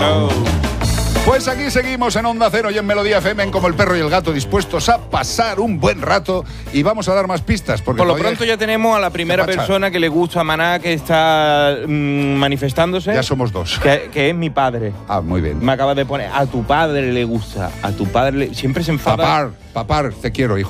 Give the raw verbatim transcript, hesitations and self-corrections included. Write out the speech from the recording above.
Chao. Pues aquí seguimos en Onda Cero y en Melodía F M en Como el Perro y el Gato, dispuestos a pasar un buen rato, y vamos a dar más pistas. Porque Por lo pronto ya tenemos a la primera persona que le gusta a Maná, que está mmm, manifestándose. Ya somos dos. Que, que es mi padre. Ah, muy bien. Me acaba de poner, a tu padre le gusta, a tu padre le... Siempre se enfada. Papar, papar, te quiero, hijo.